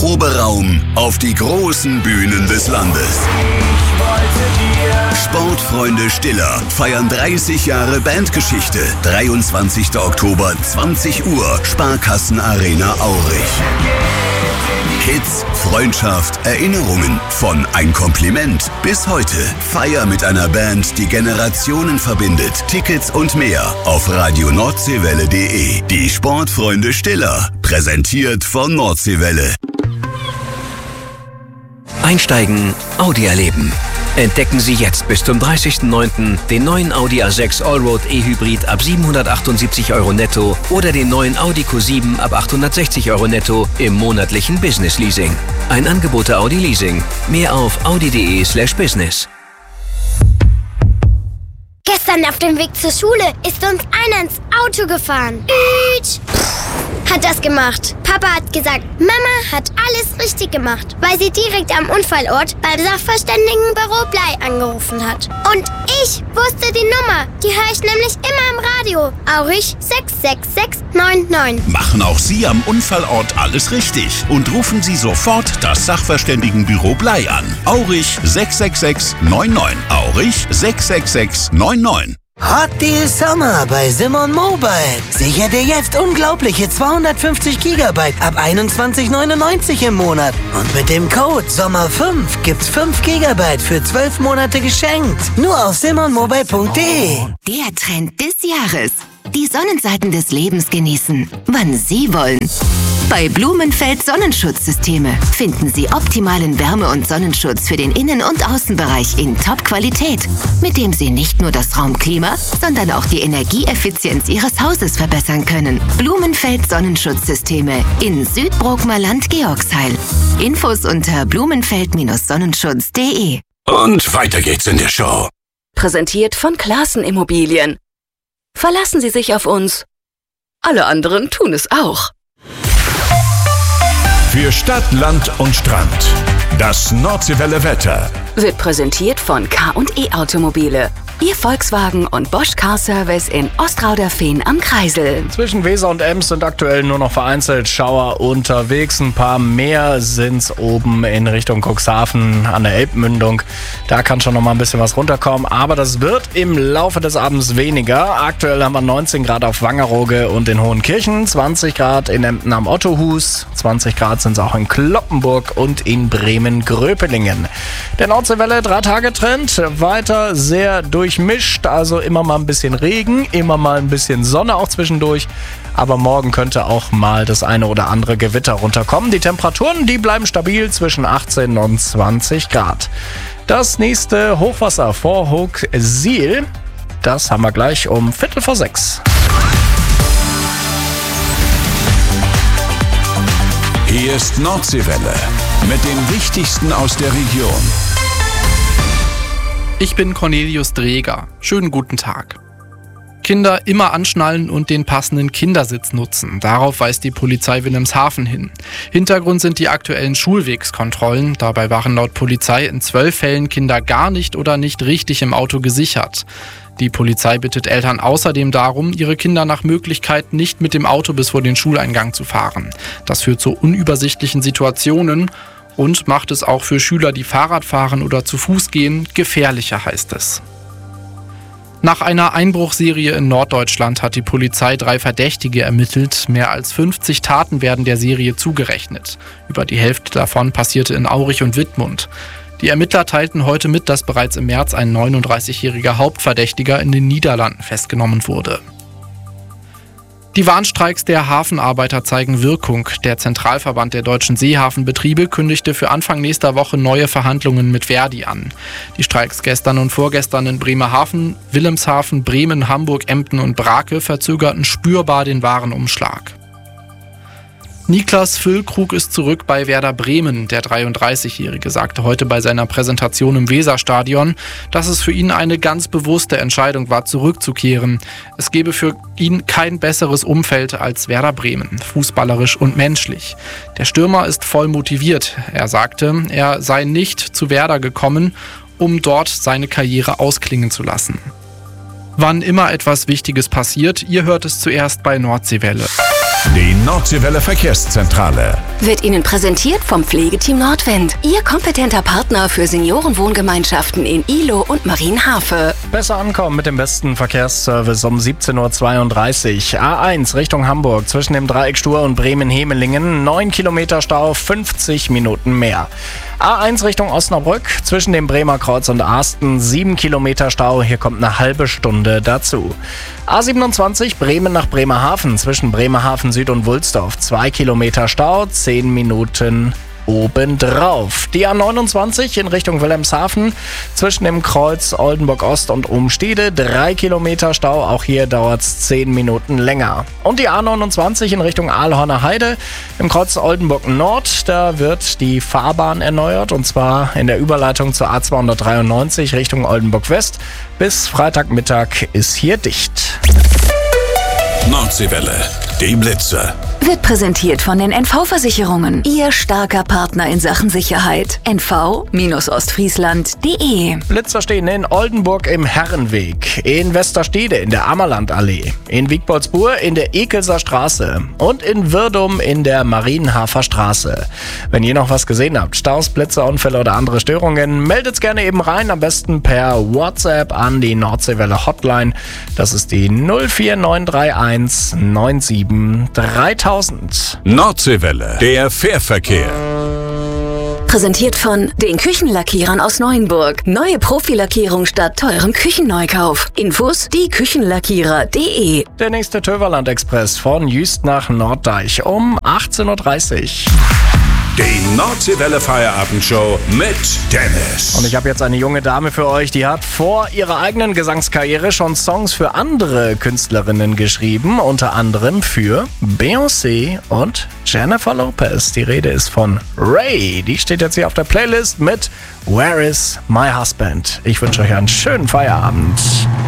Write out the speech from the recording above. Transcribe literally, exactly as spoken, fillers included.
Proberaum auf die großen Bühnen des Landes. Sportfreunde Stiller feiern dreißig Jahre Bandgeschichte. dreiundzwanzigster Oktober, zwanzig Uhr, Sparkassenarena Aurich. Hits, Freundschaft, Erinnerungen, von Ein Kompliment bis heute. Feier mit einer Band, die Generationen verbindet. Tickets und mehr auf radio nordseewelle punkt de. Die Sportfreunde Stiller, präsentiert von Nordseewelle. Einsteigen, Audi erleben. Entdecken Sie jetzt bis zum dreißigsten neunten den neuen Audi A sechs Allroad E-Hybrid ab siebenhundertachtundsiebzig Euro netto oder den neuen Audi Q sieben ab achthundertsechzig Euro netto im monatlichen Business Leasing. Ein Angebot der Audi Leasing. Mehr auf audi punkt de slash business. Gestern auf dem Weg zur Schule ist uns einer ins Auto gefahren. Ütsch. Hat das gemacht. Papa hat gesagt, Mama hat alles richtig gemacht, weil sie direkt am Unfallort beim Sachverständigenbüro Blei angerufen hat. Und ich wusste die Nummer. Die höre ich nämlich immer im Radio. Aurich sechs sechs sechs neun neun. Machen auch Sie am Unfallort alles richtig und rufen Sie sofort das Sachverständigenbüro Blei an. Aurich sechs sechs sechs neun neun. Aurich sechs sechs sechs neun neun. Hot Deal Summer bei Simon Mobile. Sicher dir jetzt unglaubliche zweihundertfünfzig Gigabyte ab einundzwanzig neunundneunzig im Monat. Und mit dem Code Sommer fünf gibt's fünf Gigabyte für zwölf Monate geschenkt. Nur auf simon mobile punkt de. Der Trend des Jahres. Die Sonnenseiten des Lebens genießen, wann Sie wollen. Bei Blumenfeld Sonnenschutzsysteme finden Sie optimalen Wärme- und Sonnenschutz für den Innen- und Außenbereich in Top-Qualität, mit dem Sie nicht nur das Raumklima, sondern auch die Energieeffizienz Ihres Hauses verbessern können. Blumenfeld Sonnenschutzsysteme in Südbrookmerland Georgsheil. Infos unter blumenfeld Sonnenschutz punkt de. Und weiter geht's in der Show. Präsentiert von Classen Immobilien. Verlassen Sie sich auf uns. Alle anderen tun es auch. Für Stadt, Land und Strand. Das Nordseewelle Wetter. Wird präsentiert von K und E Automobile. Ihr Volkswagen und Bosch Car Service in Ostrauderfehn am Kreisel. Zwischen Weser und Ems sind aktuell nur noch vereinzelt Schauer unterwegs. Ein paar mehr sind's oben in Richtung Cuxhaven an der Elbmündung. Da kann schon noch mal ein bisschen was runterkommen. Aber das wird im Laufe des Abends weniger. Aktuell haben wir neunzehn Grad auf Wangerooge und in Hohenkirchen, zwanzig Grad in Emden am Ottohus, zwanzig Grad sind es auch in Cloppenburg und in Bremen-Gröpelingen. Der Nordseewelle Drei-Tage-Trend weiter sehr durchmischt, also immer mal ein bisschen Regen, immer mal ein bisschen Sonne auch zwischendurch, aber morgen könnte auch mal das eine oder andere Gewitter runterkommen. Die Temperaturen, die bleiben stabil zwischen achtzehn und zwanzig Grad. Das nächste Hochwasser vor Hochsiel, das haben wir gleich um Viertel vor sechs. Hier ist Nordseewelle mit dem Wichtigsten aus der Region. Ich bin Cornelius Dreger. Schönen guten Tag. Kinder immer anschnallen und den passenden Kindersitz nutzen. Darauf weist die Polizei Wilhelmshaven hin. Hintergrund sind die aktuellen Schulwegskontrollen. Dabei waren laut Polizei in zwölf Fällen Kinder gar nicht oder nicht richtig im Auto gesichert. Die Polizei bittet Eltern außerdem darum, ihre Kinder nach Möglichkeit nicht mit dem Auto bis vor den Schuleingang zu fahren. Das führt zu unübersichtlichen Situationen und macht es auch für Schüler, die Fahrrad fahren oder zu Fuß gehen, gefährlicher, heißt es. Nach einer Einbruchserie in Norddeutschland hat die Polizei drei Verdächtige ermittelt. Mehr als fünfzig Taten werden der Serie zugerechnet. Über die Hälfte davon passierte in Aurich und Wittmund. Die Ermittler teilten heute mit, dass bereits im März ein neununddreißigjähriger Hauptverdächtiger in den Niederlanden festgenommen wurde. Die Warnstreiks der Hafenarbeiter zeigen Wirkung. Der Zentralverband der deutschen Seehafenbetriebe kündigte für Anfang nächster Woche neue Verhandlungen mit Verdi an. Die Streiks gestern und vorgestern in Bremerhaven, Wilhelmshaven, Bremen, Hamburg, Emden und Brake verzögerten spürbar den Warenumschlag. Niklas Füllkrug ist zurück bei Werder Bremen. Der dreiunddreißigjährige sagte heute bei seiner Präsentation im Weserstadion, dass es für ihn eine ganz bewusste Entscheidung war, zurückzukehren. Es gebe für ihn kein besseres Umfeld als Werder Bremen, fußballerisch und menschlich. Der Stürmer ist voll motiviert. Er sagte, er sei nicht zu Werder gekommen, um dort seine Karriere ausklingen zu lassen. Wann immer etwas Wichtiges passiert, ihr hört es zuerst bei Nordseewelle. Die Nordseewelle Verkehrszentrale. Wird Ihnen präsentiert vom Pflegeteam Nordwind. Ihr kompetenter Partner für Seniorenwohngemeinschaften in Ihlow und Marienhafe. Besser ankommen mit dem besten Verkehrsservice um siebzehn Uhr zweiunddreißig. A eins Richtung Hamburg zwischen dem Dreieck Stur und Bremen-Hemelingen. neun Kilometer Stau, fünfzig Minuten mehr. A eins Richtung Osnabrück zwischen dem Bremer Kreuz und Arsten. sieben Kilometer Stau, hier kommt eine halbe Stunde dazu. A siebenundzwanzig Bremen nach Bremerhaven zwischen Bremerhaven Süd und Wulsdorf. zwei Kilometer Stau, zehn Minuten obendrauf. Die A neunundzwanzig in Richtung Wilhelmshaven zwischen dem Kreuz Oldenburg Ost und Umstede. drei Kilometer Stau, auch hier dauert es zehn Minuten länger. Und die A neunundzwanzig in Richtung Aalhorner Heide im Kreuz Oldenburg Nord. Da wird die Fahrbahn erneuert und zwar in der Überleitung zur A zweihundertdreiundneunzig Richtung Oldenburg West. Bis Freitagmittag ist hier dicht. Nordseewelle, die Blitzer. Wird präsentiert von den N V-Versicherungen. Ihr starker Partner in Sachen Sicherheit. N V Ostfriesland punkt de. Blitzer stehen in Oldenburg im Herrenweg, in Westerstede in der Ammerlandallee, in Wiegboldsburg in der Ekelser Straße und in Wirdum in der Marienhafer Straße. Wenn ihr noch was gesehen habt, Staus, Blitzer, Unfälle oder andere Störungen, meldet's gerne eben rein, am besten per WhatsApp an die Nordseewelle Hotline. Das ist die null vier neun drei eins neun sieben dreitausend. Nordseewelle, der Fährverkehr. Präsentiert von den Küchenlackierern aus Neuenburg. Neue Profilackierung statt teurem Küchenneukauf. Infos die Küchenlackierer punkt de. Der nächste Töverland Express von Jüst nach Norddeich um achtzehn Uhr dreißig. Die Nordseewelle Feierabendshow mit Dennis. Und ich habe jetzt eine junge Dame für euch, die hat vor ihrer eigenen Gesangskarriere schon Songs für andere Künstlerinnen geschrieben, unter anderem für Beyoncé und Jennifer Lopez. Die Rede ist von Ray. Die steht jetzt hier auf der Playlist mit Where is my husband? Ich wünsche euch einen schönen Feierabend.